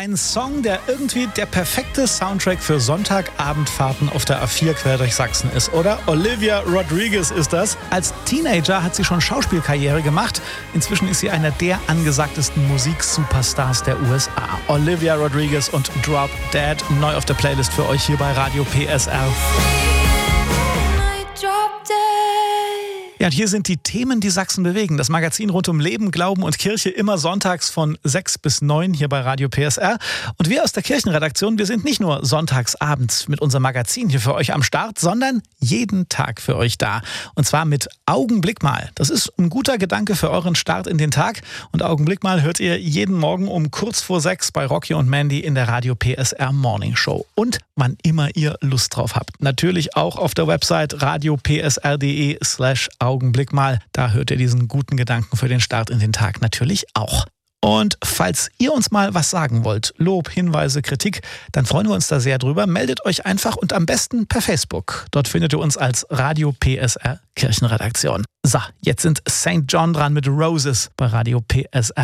Ein Song, der irgendwie der perfekte Soundtrack für Sonntagabendfahrten auf der A4 quer durch Sachsen ist, oder? Olivia Rodrigo ist das. Als Teenager hat sie schon Schauspielkarriere gemacht. Inzwischen ist sie einer der angesagtesten Musiksuperstars der USA. Olivia Rodrigo und Drop Dead, neu auf der Playlist für euch hier bei Radio PSR. Ja, und hier sind die Themen, die Sachsen bewegen. Das Magazin rund um Leben, Glauben und Kirche, immer sonntags von 6 bis 9 hier bei Radio PSR. Und wir aus der Kirchenredaktion, wir sind nicht nur sonntags abends mit unserem Magazin hier für euch am Start, sondern jeden Tag für euch da. Und zwar mit Augenblick mal. Das ist ein guter Gedanke für euren Start in den Tag. Und Augenblick mal hört ihr jeden Morgen um kurz vor 6 bei Rocky und Mandy in der Radio PSR Morning Show. Und wann immer ihr Lust drauf habt. Natürlich auch auf der Website radiopsr.de/Augenblick mal. Da hört ihr diesen guten Gedanken für den Start in den Tag natürlich auch. Und falls ihr uns mal was sagen wollt, Lob, Hinweise, Kritik, dann freuen wir uns da sehr drüber. Meldet euch einfach und am besten per Facebook. Dort findet ihr uns als Radio PSR Kirchenredaktion. So, jetzt sind St. John dran mit Roses bei Radio PSR.